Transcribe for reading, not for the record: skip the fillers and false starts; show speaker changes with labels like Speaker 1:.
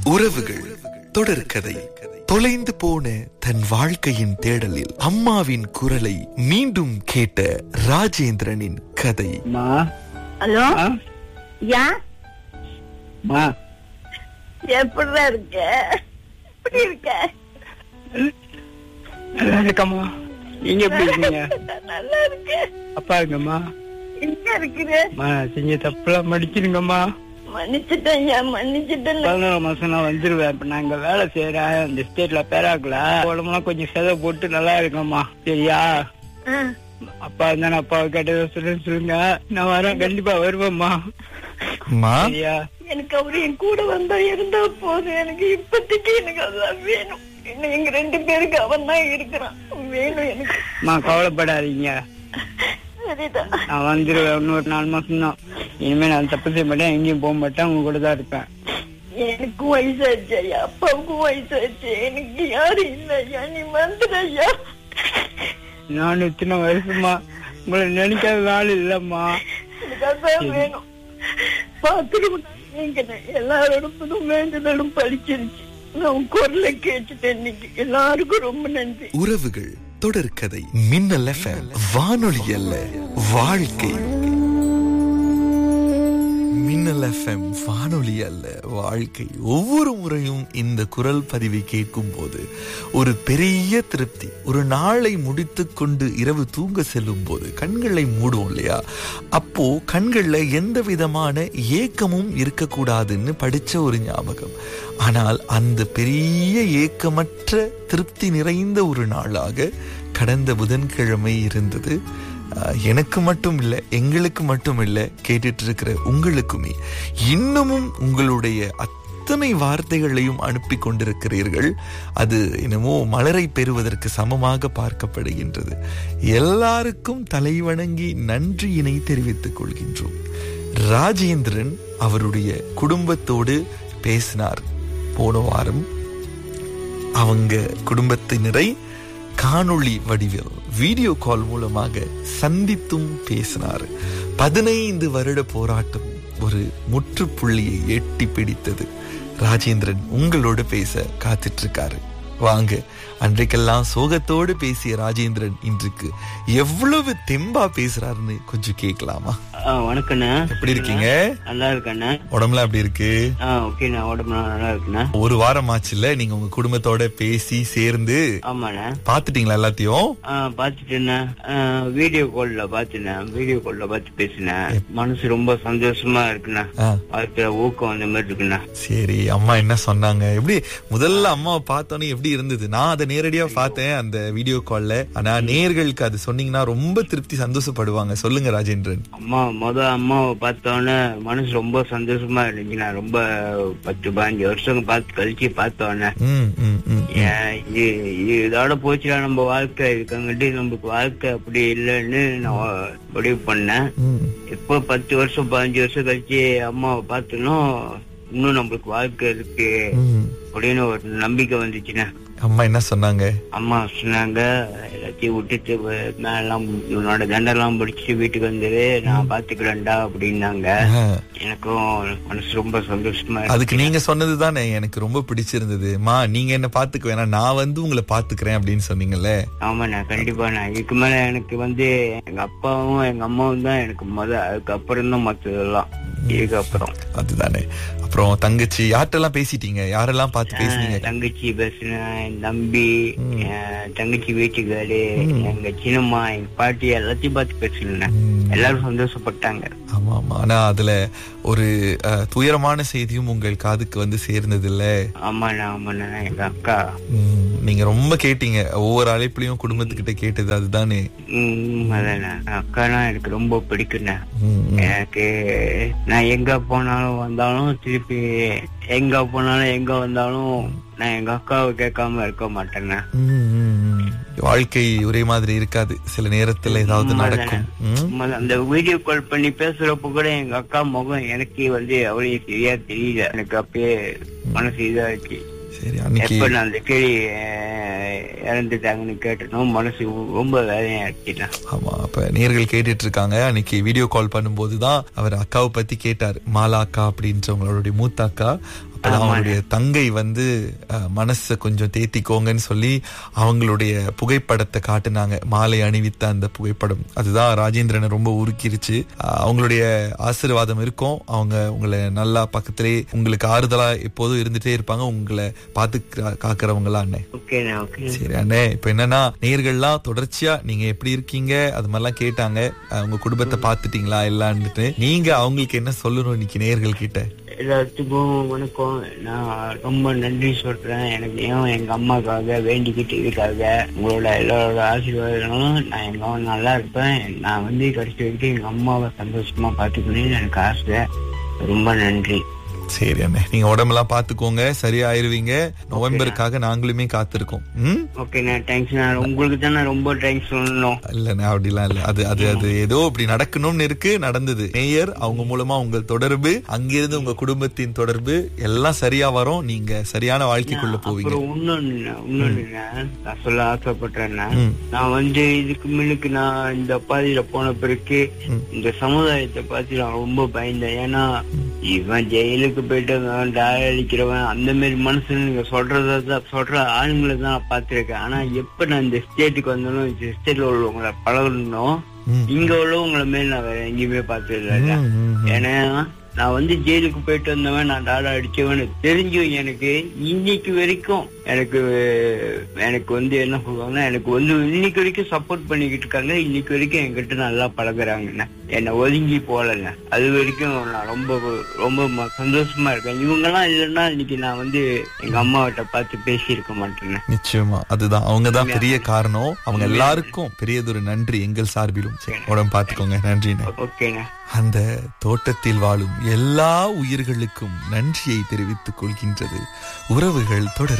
Speaker 1: உறவுகள் தொடர்கதை. தொலைந்து போன தன் வாழ்க்கையின் தேடலில் அம்மாவின் குரலை மீண்டும் கேட்ட ராஜேந்திரனின் கதை.
Speaker 2: ஹலோ, யா எப்படி இருக்க? எப்படி இருக்க?
Speaker 3: நல்லா இருக்கம்மா. நீங்க எப்படி இருக்கீங்க?
Speaker 2: நல்லா இருக்கு.
Speaker 3: அப்பா இருக்கம்மா.
Speaker 2: எங்க இருக்கிற?
Speaker 3: செஞ்ச தப்புலாம் மன்னிச்சிருங்கம்மா.
Speaker 2: மன்னிச்சுட்டேன், மன்னிச்சுட்டேன்.
Speaker 3: 11 மாசம் நான் வந்துருவேன். இப்ப நான் இங்க வேலை செய்யறேன் இந்த ஸ்டேட்ல பேராக்கல. உடம்புலாம் கொஞ்சம் செதை போட்டு நல்லா இருக்கம்மா. சரியா? அப்பா இருந்தா அப்பாவை கேட்டதை சொல்லுங்க. நான் வரேன், கண்டிப்பா வருவேம்மா. சரியா?
Speaker 2: எனக்கு அவரு என் கூட வந்தா இருந்தா போதும். எனக்கு இப்போதைக்கு எனக்கு அதான் வேணும். இன்னும் எங்க 2 பேருக்கு அவன் தான் இருக்கிறான். வேணும் எனக்கு.
Speaker 3: கவலைப்படாதீங்க, நான் வந்துருவேன். இன்னொரு 4 மாசம் தான். இனிமே நான் தப்பு செய்ய மாட்டேன், எங்கேயும் போக மாட்டேன், உங்க கூட தான் இருப்பேன்.
Speaker 2: எனக்கும் வயசாச்சு ஐயா, அப்பாவுக்கும் வயசாச்சு. எனக்கு யாரும் இல்ல ஐயா, நீ வந்துடு ஐயா.
Speaker 3: நான் இத்தனை வருஷமா உங்களை நினைக்காத நாள் இல்லம்மா.
Speaker 2: எனக்கு அதான் வேணும். பாத்துருவோம். எல்லாரோடும் வேண்டுதலும் பழிச்சிருச்சு. நான் குரலை கேட்டுட்டேன் இன்னைக்கு. எல்லாருக்கும் ரொம்ப நன்றி.
Speaker 1: உறவுகள் தொடர்கதை. மின்னல் எஃப்எம், வானொலி அல்ல வாழ்க்கை. மின்னல் எஃப்எம், வானொலி அல்ல வாழ்க்கை. ஒவ்வொரு முறையும் இந்த குரல் பதிவை கேட்கும் போது ஒரு பெரிய திருப்தி. ஒரு நாளை முடித்து கொண்டு இரவு தூங்க செல்லும் போது கண்களை மூடுவோம் இல்லையா, அப்போ கண்கள்ல எந்த விதமான ஏக்கமும் இருக்கக்கூடாதுன்னு படிச்ச ஒரு ஞாபகம். ஆனால் அந்த பெரிய ஏக்கமற்ற திருப்தி நிறைந்த ஒரு நாளாக கடந்த புதன்கிழமை இருந்தது. எனக்கு மட்டும் இல்லை, எங்களுக்கு மட்டும் இல்லை, கேட்டுட்டு இருக்கிற உங்களுக்குமே. இன்னமும் உங்களுடைய அத்தனை வார்த்தைகளையும் அனுப்பி கொண்டிருக்கிறீர்கள். அது என்னமோ மலரை பெறுவதற்கு சமமாக பார்க்கப்படுகின்றது. எல்லாருக்கும் தலைவணங்கி நன்றியினை தெரிவித்துக் கொள்கின்றோம். ராஜேந்திரன் அவருடைய குடும்பத்தோடு பேசினார் போன வாரம். அவங்க குடும்பத்தினரை காணொளி வடிவில் வீடியோ கால் மூலமாக சந்தித்தும் பேசினார். 15 வருட போராட்டம் ஒரு முற்றுப்புள்ளியை எட்டி பிடித்தது. ராஜேந்திரன் உங்களோடு பேச காத்துட்டு இருக்காரு. வாங்க, அன்றைக்கெல்லாம் சோகத்தோடு பேசிய ராஜேந்திரன் இன்றைக்கு எவ்வளவு தெம்பா பேசுறாருன்னு கொஞ்சம் கேட்கலாமா?
Speaker 3: வணக்கண்ணா,
Speaker 1: எப்படி இருக்கீங்க?
Speaker 3: நல்லா இருக்கண்ணா.
Speaker 1: உடம்புலாம் எப்படி இருக்கு?
Speaker 3: ஓகேண்ணா, உடம்புலாம் நல்லா இருக்குண்ணா.
Speaker 1: ஒரு வாரம் ஆச்சுல்ல நீங்க உங்க குடும்பத்தோட பேசி சேர்ந்து?
Speaker 3: ஆமாண்ணா.
Speaker 1: பாத்துட்டீங்களா எல்லாத்தையும்?
Speaker 3: பாத்துட்டேண்ணா. வீடியோ கால்ல பாத்துனேன். வீடியோ கால்ல பாத்து பேசினேன். மனசு ரொம்ப சந்தோஷமா இருக்குண்ணா. வாழ்க்கையில ஊக்கம் அந்த மாதிரி இருக்குண்ணா.
Speaker 1: சரி, அம்மா என்ன சொன்னாங்க? எப்படி முதல்ல அம்மாவை பார்த்தோன்னே எப்படி இருந்தது? நான் அதை நேரடியா பார்த்தேன் அந்த வீடியோ கால்ல. ஆனா நேயர்களுக்கு அது சொன்னீங்கன்னா ரொம்ப திருப்தி சந்தோஷப்படுவாங்க. சொல்லுங்க ராஜேந்திரன்.
Speaker 3: அம்மாவை பார்த்தோன்னே மனசு ரொம்ப சந்தோஷமா இருந்துச்சு. நான் ரொம்ப 10-15 வருஷம் பார்த்து கழிச்சு பார்த்தோன்னே இதோட போச்சுடா நம்ம வாழ்க்கை. இருக்கங்கிட்டு நமக்கு வாழ்க்கை அப்படி இல்லைன்னு நான் முடிவு பண்ணேன். இப்போ 10 வருஷம் 15 வருஷம் கழிச்சு அம்மாவை பார்த்தோம், இன்னும் நம்மளுக்கு வாழ்க்கை இருக்கு அப்படின்னு ஒரு நம்பிக்கை வந்துச்சுன்னா.
Speaker 1: அம்மா என்ன சொன்னாங்க?
Speaker 3: அம்மா சொன்னாங்க, எல்லாத்தையும் விட்டுட்டு மேலாம் உன்னோட தண்டெல்லாம் படிச்சுட்டு வீட்டுக்கு வந்துரு, நான் பாத்துக்கிறேன்டா அப்படின்னாங்க. எனக்கும் மனசு ரொம்ப சந்தோஷமா.
Speaker 1: அதுக்கு நீங்க சொன்னதுதானே எனக்கு ரொம்ப பிடிச்சிருந்தது. நீங்க என்ன பாத்துக்க வேணாம், நான் வந்து உங்களை பாத்துக்கிறேன் அப்படின்னு சொன்னீங்கல்ல.
Speaker 3: ஆமாண்ணா, கண்டிப்பா. நான் இதுக்கு மேல எனக்கு வந்து எங்க அப்பாவும் எங்க அம்மாவும் தான் எனக்கு அதுக்கப்புறம் தான் மத்ததெல்லாம். இதுக்கப்புறம்
Speaker 1: அதுதானே. அப்புறம் தங்கச்சி யார்ட்டெல்லாம் பேசிட்டீங்க? யாரெல்லாம் பார்த்து பேசுனீங்க?
Speaker 3: தங்கச்சி பேசினேன், என் தம்பி, தங்கச்சி வீட்டுக்காரு, எங்க சின்னம்மா, எங்க பாட்டி எல்லாத்தையும் பார்த்து பேசினேன். எல்லாரும் சந்தோஷப்பட்டாங்க.
Speaker 1: ஆமா ஆமா. ஆனா அதுல ஒரு துயரமான செய்தியும் உங்கள் காதுக்கு வந்து சேர்ந்தது இல்ல?
Speaker 3: ஆமாண்ணா, ஆமாண்ணா. எங்க அக்கா.
Speaker 1: நீங்க ரொம்ப கேட்டீங்க, ஒவ்வொரு அழைப்புலயும் குடும்பத்துக்கிட்ட கேட்டது அதுதானே?
Speaker 3: அதாண்ணா, அக்கானா எனக்கு ரொம்ப பிடிக்குண்ணா. எனக்கு நான் எங்க போனாலும் வந்தாலும், திருப்பி எங்க போனாலும் எங்க வந்தாலும் நான் எங்க அக்காவை கேட்காம இருக்க மாட்டேன்னா.
Speaker 1: வாழ்க்கை ஒரே மாதிரி இருக்காது, சில நேரத்துல ஏதாவது நடக்கும்.
Speaker 3: அந்த வீடியோ கால் பண்ணி பேசுறப்ப கூட எங்க அக்கா முகம் எனக்கு வந்து அவ்வளவு சரியா தெரியல. எனக்கு அப்பயே மனசு இதா இருக்கு.
Speaker 1: சரி, அன்னைக்கு
Speaker 3: எப்ப நான் அந்த கேள்வி இறந்துட்டாங்கன்னு கேட்டனும் மனசு ரொம்ப வேலையா இருக்குண்ணா.
Speaker 1: ஆமா, அப்ப நேர்கள் கேட்டுட்டு இருக்காங்க. அன்னைக்கு வீடியோ கால் பண்ணும்போதுதான் அவர் அக்காவை பத்தி கேட்டாரு. மாலா அக்கா அப்படின்றவங்களுடைய மூத்த அக்கா. அப்பதான் அவங்களுடைய தங்கை மனசை கொஞ்சம் தேத்திக்கோங்கன்னு சொல்லி அவங்களுடைய புகைப்படத்தை காட்டுனாங்க. மாலை அணிவித்த அந்த புகைப்படம் அதுதான் ராஜேந்திரனை ரொம்ப உருக்கிருச்சு. அவங்களுடைய ஆசீர்வாதம் இருக்கும். அவங்க உங்களை நல்லா பக்கத்திலே உங்களுக்கு ஆறுதலா எப்போதும் இருந்துட்டே இருப்பாங்க. உங்களை பார்த்து காக்குறவங்களா அண்ணே. சரி அண்ணே, இப்ப என்னன்னா நேயர்கள்லாம் தொடர்ச்சியா நீங்க எப்படி இருக்கீங்க அது மாதிரிலாம் கேட்டாங்க. உங்க குடும்பத்தை பாத்துட்டீங்களா எல்லான்னு நீங்க அவங்களுக்கு என்ன சொல்லணும் இன்னைக்கு நேயர்கள் கிட்ட?
Speaker 3: எல்லாத்துக்கும் வணக்கம். நான் ரொம்ப நன்றி சொல்றேன். எனக்கு எங்க அம்மாக்காக வேண்டிக்கிட்டு இதுக்காக உங்களோட எல்லாரோட ஆசீர்வாதங்களும் நான் எங்க அம்மா நல்லா இருப்பேன். நான் கடைசி வரைக்கும் எங்க அம்மாவை சந்தோஷமா பாத்துக்கணும்னு எனக்கு ஆசை. ரொம்ப நன்றி.
Speaker 1: சரி அண்ணே, நீங்க உடம்பெல்லாம் பாத்துக்கோங்க, சரியாயிருவீங்க. நவம்பருக்காக நாங்களுமே காத்திருக்கோம்.
Speaker 3: உங்களுக்கு தான் ரொம்ப தேங்க்ஸ் சொல்லணும்.
Speaker 1: இல்லண்ணே அப்படிலாம் இல்ல. அது ஏதோ இப்படி நடக்கணும்னு இருக்கு, நடந்தது. நேயர் அவங்க மூலமா உங்கள் தொடர்பு, அங்கிருந்து உங்க குடும்பத்தின் தொடர்பு எல்லாம் சரியா வரும். நீங்க சரியான வாழ்க்கைக்குள்ள போவீங்க.
Speaker 3: இன்னொன்னு நான் சொல்ல ஆசைப்பட்டேன்னா, நான் இதுக்கு முன்னுக்கு நான் இந்த பாதியில போன பிறகு இந்த சமுதாயத்தை பார்த்து நான் ரொம்ப பயந்தேன். ஏன்னா இவன் ஜெயிலுக்கு போயிட்டு அடிக்கிறவன் அந்த மாதிரி மனுஷன் நீங்க சொல்ற ஆளுங்களை தான் நான் பாத்துருக்கேன். ஆனா எப்ப நான் இந்த ஸ்டேட்டுக்கு வந்தாலும் இந்த ஸ்டேட்ல உள்ளவங்களை பழகணும், இங்க உள்ளவங்களை மேல நான் வேற எங்கேயுமே பார்த்தது இல்லை. ஏன்னா நான் ஜெயிலுக்கு போயிட்டு வந்தவன், நான் டாடா அடிச்சவன் தெரிஞ்சும் எனக்கு இன்னைக்கு வரைக்கும் எனக்கு என்ன சொல்லுவாங்கன்னா, எனக்கு இன்னைக்கு வரைக்கும் சப்போர்ட் பண்ணிக்கிட்டு இருக்காங்க. இன்னைக்கு வரைக்கும் என்கிட்ட நல்லா பழகுறாங்கண்ணே, என்னை ஒதுங்கி போலங்க. அது வரைக்கும் நான் ரொம்ப ரொம்ப சந்தோஷமா இருக்கேன். இவங்க எல்லாம் இல்லைன்னா இன்னைக்கு நான் எங்க அம்மாவிட்ட பார்த்து பேசி இருக்க மாட்டேன்.
Speaker 1: நிச்சயமா அதுதான், அவங்கதான் பெரிய காரணம். அவங்க எல்லாருக்கும் பெரியதொரு நன்றி எங்கள் சார்பிலும். உடம்பு பாத்துக்கோங்க. நன்றி.
Speaker 3: ஓகேண்ணா.
Speaker 1: அந்த தோட்டத்தில் வாழும் எல்லா உயிர்களுக்கும் நன்றியை தெரிவித்துக் கொள்கின்றது உறவுகள் தொடர்.